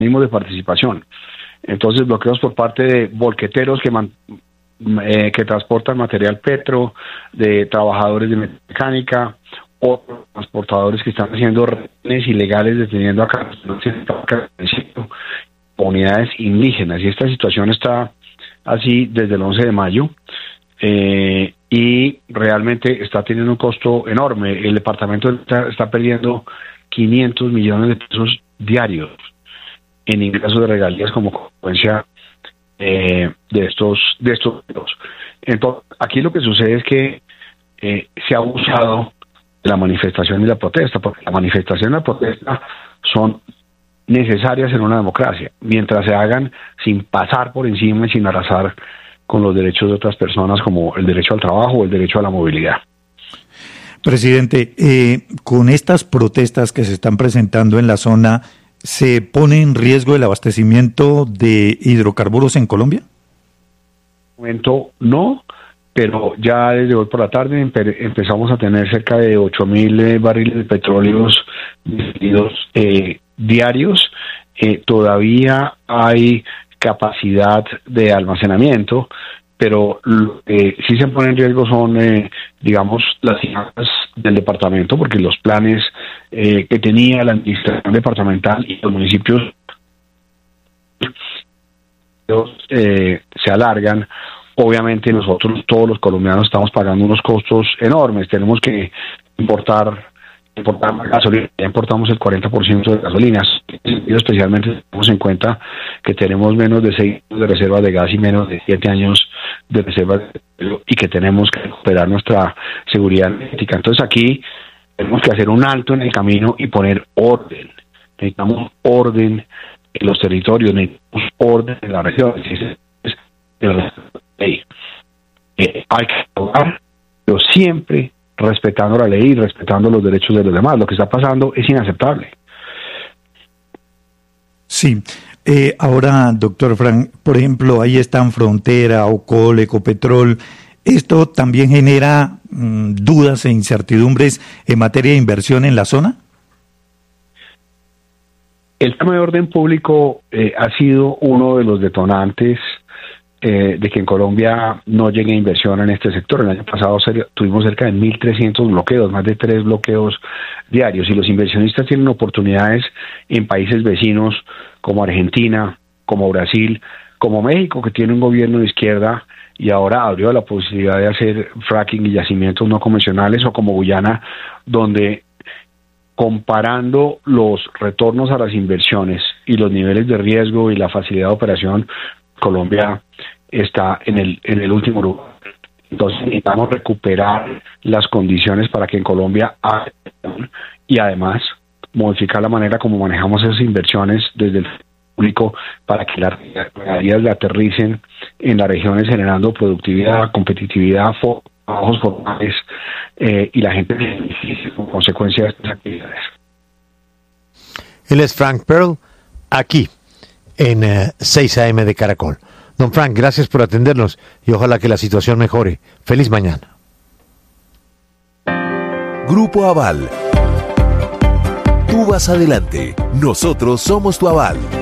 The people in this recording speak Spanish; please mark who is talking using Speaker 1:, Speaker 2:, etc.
Speaker 1: de participación. Entonces, bloqueos por parte de volqueteros que transportan material petro, de trabajadores de mecánica, o transportadores que están haciendo retenes ilegales, deteniendo a comunidades indígenas. Y esta situación está así desde el 11 de mayo. Y realmente está teniendo un costo enorme. El departamento está perdiendo 500 millones de pesos diarios en ingresos de regalías como consecuencia de estos. Entonces, aquí lo que sucede es que se ha abusado de la manifestación y la protesta, porque la manifestación y la protesta son necesarias en una democracia, mientras se hagan sin pasar por encima y sin arrasar con los derechos de otras personas, como el derecho al trabajo o el derecho a la movilidad.
Speaker 2: Presidente, con estas protestas que se están presentando en la zona, ¿se pone en riesgo el abastecimiento de hidrocarburos en Colombia?
Speaker 1: En este momento no, pero ya desde hoy por la tarde empezamos a tener cerca de 8.000 barriles de petróleos diarios. Todavía hay capacidad de almacenamiento, pero sí se pone en riesgo son, digamos, las finanzas del departamento, porque los planes que tenía la administración departamental y los municipios se alargan. Obviamente nosotros, todos los colombianos, estamos pagando unos costos enormes. Tenemos que importar más gasolina. Ya importamos el 40% de gasolinas. Especialmente tenemos en cuenta que tenemos menos de 6 años de reservas de gas y menos de 7 años de reservas de petróleo, y que tenemos que recuperar nuestra seguridad energética. Entonces aquí tenemos que hacer un alto en el camino y poner orden. Necesitamos orden en los territorios, necesitamos orden en la región. Hay que actuar, pero siempre respetando la ley y respetando los derechos de los demás. Lo que está pasando es inaceptable.
Speaker 2: Sí. Ahora, doctor Frank, por ejemplo, ahí están Frontera, Ocol, Ecopetrol. ¿Esto también genera dudas e incertidumbres en materia de inversión en la zona?
Speaker 1: El tema de orden público ha sido uno de los detonantes de que en Colombia no llegue inversión en este sector. El año pasado tuvimos cerca de 1.300 bloqueos, más de 3 bloqueos diarios, y los inversionistas tienen oportunidades en países vecinos como Argentina, como Brasil, como México, que tiene un gobierno de izquierda y ahora abrió la posibilidad de hacer fracking y yacimientos no convencionales, o como Guyana, donde, comparando los retornos a las inversiones y los niveles de riesgo y la facilidad de operación, Colombia está en el último lugar. Entonces necesitamos recuperar las condiciones para que en Colombia haya, y además modificar la manera como manejamos esas inversiones desde el público para que las regalías le aterricen en las regiones, generando productividad, competitividad, trabajos formales, y la gente beneficie como consecuencia de estas actividades.
Speaker 3: Él es Frank Pearl, aquí en 6 AM de Caracol. Don Frank, gracias por atendernos y ojalá que la situación mejore. Feliz mañana.
Speaker 4: Grupo Aval. Tú vas adelante. Nosotros somos tu aval.